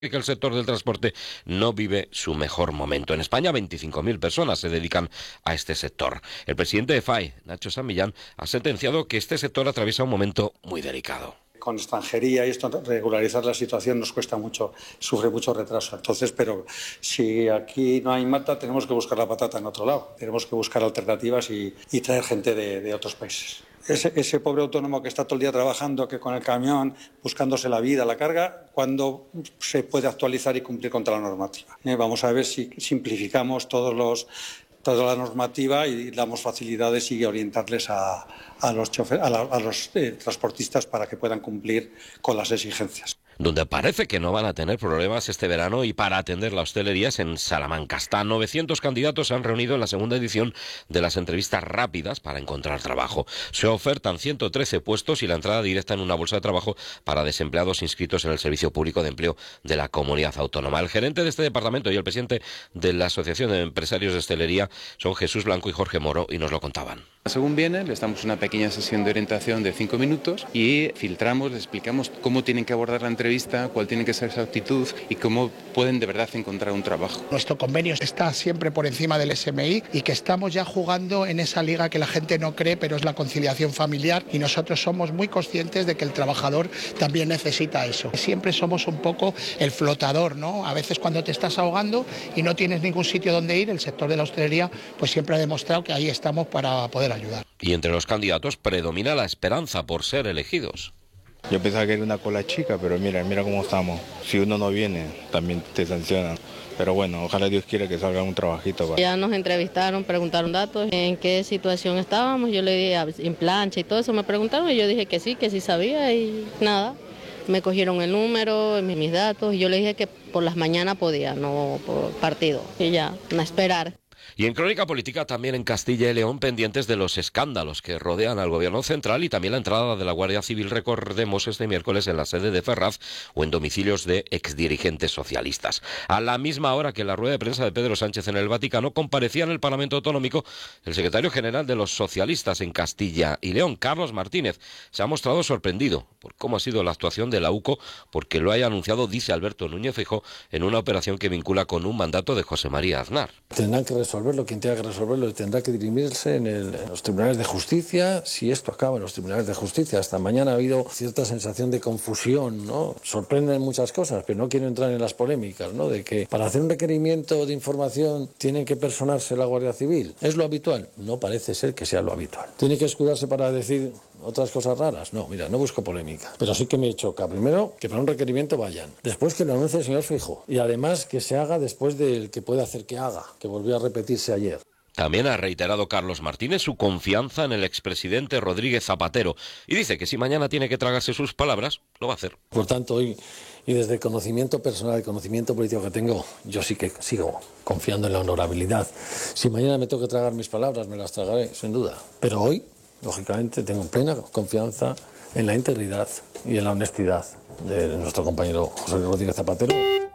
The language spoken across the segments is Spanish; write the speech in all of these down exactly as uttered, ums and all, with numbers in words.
que el sector del transporte no vive su mejor momento. En España, veinticinco mil personas se dedican a este sector. El presidente de F A E, Nacho San Millán, ha sentenciado que este sector atraviesa un momento muy delicado. Con extranjería y esto, regularizar la situación nos cuesta mucho, sufre mucho retraso. Entonces, pero si aquí no hay mata, tenemos que buscar la patata en otro lado. Tenemos que buscar alternativas y, y traer gente de, de otros países. Ese, ese pobre autónomo que está todo el día trabajando, que con el camión, buscándose la vida, la carga, ¿cuándo se puede actualizar y cumplir contra la normativa? Eh, vamos a ver si simplificamos todos los... toda la normativa y damos facilidades y orientarles a, a los, chofer, a la, a los eh, transportistas para que puedan cumplir con las exigencias. Donde parece que no van a tener problemas este verano y para atender la hostelería es en Salamanca. Hasta novecientos candidatos se han reunido en la segunda edición de las entrevistas rápidas para encontrar trabajo. Se ofertan ciento trece puestos y la entrada directa en una bolsa de trabajo para desempleados inscritos en el Servicio Público de Empleo de la Comunidad Autónoma. El gerente de este departamento y el presidente de la Asociación de Empresarios de Hostelería son Jesús Blanco y Jorge Moro y nos lo contaban. Según vienen, les damos una pequeña sesión de orientación de cinco minutos y filtramos, les explicamos cómo tienen que abordar la entrevista, cuál tiene que ser su actitud y cómo pueden de verdad encontrar un trabajo. Nuestro convenio está siempre por encima del S M I y que estamos ya jugando en esa liga que la gente no cree, pero es la conciliación familiar, y nosotros somos muy conscientes de que el trabajador también necesita eso. Siempre somos un poco el flotador, ¿no? A veces cuando te estás ahogando y no tienes ningún sitio donde ir, el sector de la hostelería pues siempre ha demostrado que ahí estamos para poder ayudar. Y entre los candidatos predomina la esperanza por ser elegidos. Yo pensaba que era una cola chica, pero mira, mira cómo estamos. Si uno no viene, también te sancionan. Pero bueno, ojalá Dios quiera que salga un trabajito. Para... Ya nos entrevistaron, preguntaron datos, en qué situación estábamos. Yo le dije en plancha y todo eso, me preguntaron y yo dije que sí, que sí sabía y nada. Me cogieron el número, mis datos y yo le dije que por las mañanas podía, no por partido. Y ya, a esperar. Y en Crónica Política también en Castilla y León, pendientes de los escándalos que rodean al gobierno central y también la entrada de la Guardia Civil, recordemos, este miércoles en la sede de Ferraz o en domicilios de exdirigentes socialistas. A la misma hora que la rueda de prensa de Pedro Sánchez en el Vaticano, comparecía en el Parlamento Autonómico el secretario general de los socialistas en Castilla y León, Carlos Martínez. Se ha mostrado sorprendido por cómo ha sido la actuación de la U C O, porque lo haya anunciado, dice Alberto Núñez Feijóo, en una operación que vincula con un mandato de José María Aznar. Tendrán que resolverlo, quien tenga que resolverlo tendrá que dirimirse en, el, en los tribunales de justicia. Si esto acaba en los tribunales de justicia, hasta mañana ha habido cierta sensación de confusión, ¿no? Sorprenden muchas cosas, pero no quiero entrar en las polémicas, ¿no? De que para hacer un requerimiento de información tiene que personarse la Guardia Civil. ¿Es lo habitual? No parece ser que sea lo habitual. ¿Tiene que escudarse para decir otras cosas raras? No, mira, no busco polémica. Pero sí que me choca. Primero, que para un requerimiento vayan. Después, que lo anuncie el señor Feijóo. Y además, que se haga después del que puede hacer que haga, que volvió a repetirse ayer. También ha reiterado Carlos Martínez su confianza en el expresidente Rodríguez Zapatero y dice que si mañana tiene que tragarse sus palabras, lo va a hacer. Por tanto, hoy, y desde el conocimiento personal, el conocimiento político que tengo, yo sí que sigo confiando en la honorabilidad. Si mañana me tengo que tragar mis palabras, me las tragaré, sin duda. Pero hoy, lógicamente, tengo plena confianza en la integridad y en la honestidad de nuestro compañero José Rodríguez Zapatero.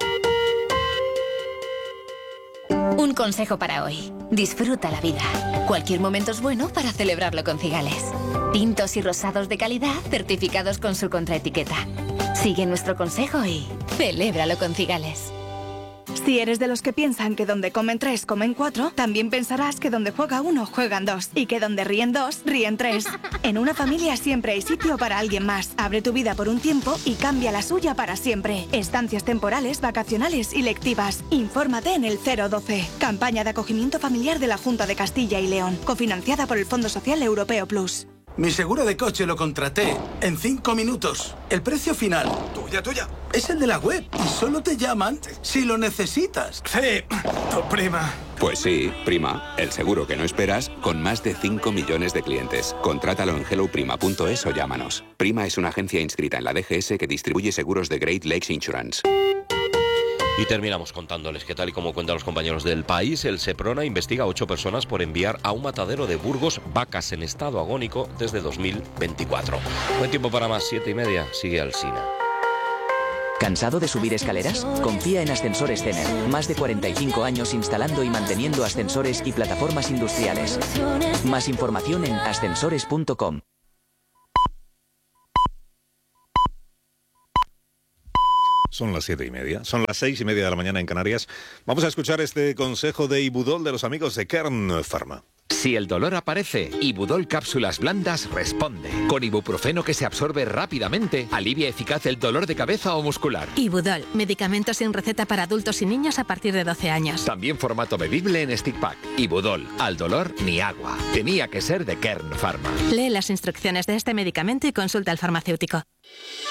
Un consejo para hoy. Disfruta la vida. Cualquier momento es bueno para celebrarlo con Cigales. Tintos y rosados de calidad certificados con su contraetiqueta. Sigue nuestro consejo y celébralo con Cigales. Si eres de los que piensan que donde comen tres, comen cuatro, también pensarás que donde juega uno, juegan dos. Y que donde ríen dos, ríen tres. En una familia siempre hay sitio para alguien más. Abre tu vida por un tiempo y cambia la suya para siempre. Estancias temporales, vacacionales y lectivas. Infórmate en el cero doce. Campaña de acogimiento familiar de la Junta de Castilla y León. Cofinanciada por el Fondo Social Europeo Plus. Mi seguro de coche lo contraté en cinco minutos. El precio final, tuya, tuya, es el de la web y solo te llaman si lo necesitas. Sí, tu prima. Pues sí, Prima, el seguro que no esperas con más de cinco millones de clientes. Contrátalo en hello prima punto es o llámanos. Prima es una agencia inscrita en la D G S que distribuye seguros de Great Lakes Insurance. Y terminamos contándoles que, tal y como cuentan los compañeros del País, el Seprona investiga a ocho personas por enviar a un matadero de Burgos vacas en estado agónico desde dos mil veinticuatro. Buen tiempo para más, siete y media, sigue Alsina. ¿Cansado de subir escaleras? Confía en Ascensores Cener. Más de cuarenta y cinco años instalando y manteniendo ascensores y plataformas industriales. Más información en ascensores punto com. Son las siete y media, son las seis y media de la mañana en Canarias. Vamos a escuchar este consejo de Ibudol de los amigos de Kern Pharma. Si el dolor aparece, Ibudol Cápsulas Blandas responde. Con ibuprofeno que se absorbe rápidamente, alivia eficaz el dolor de cabeza o muscular. Ibudol, medicamento sin receta para adultos y niños a partir de doce años. También formato bebible en stick pack. Ibudol, al dolor ni agua. Tenía que ser de Kern Pharma. Lee las instrucciones de este medicamento y consulta al farmacéutico.